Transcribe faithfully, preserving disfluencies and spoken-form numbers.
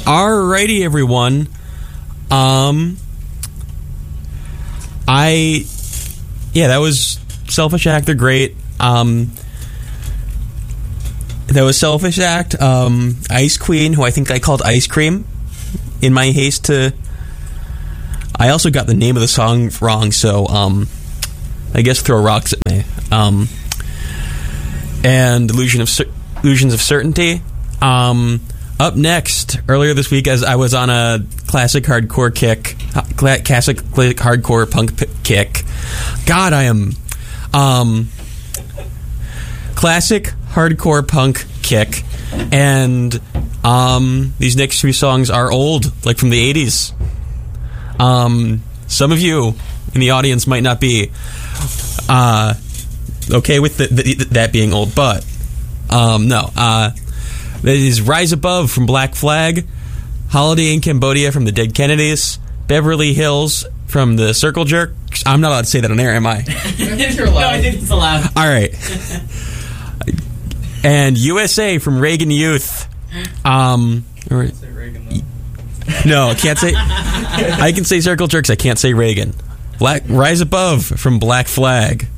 Alrighty, everyone. Um, I, yeah, that was Selfish Act. They're great. Um, that was Selfish Act. Um, Ice Queen, who I think I called Ice Cream in my haste to. I also got the name of the song wrong, so um, I guess throw rocks at me. Um, and Illusion of Cer- Illusions of Certainty. Um, up next, earlier this week, as I was on a classic hardcore kick, classic hardcore punk p- kick. God, I am um, classic hardcore punk kick, and um, these next three songs are old, like from the eighties. Um, some of you in the audience might not be uh, okay with the, the, that being old, but um, no. Uh, that is Rise Above from Black Flag, Holiday in Cambodia from the Dead Kennedys, Beverly Hills from the Circle Jerks. I'm not allowed to say that on air, am I? You're allowed. No, I think it's allowed. All right. And U S A from Reagan Youth. Um, or, Say Reagan, though. no, I can't say. I can say Circle Jerks. I can't say Reagan. Black, Rise Above from Black Flag.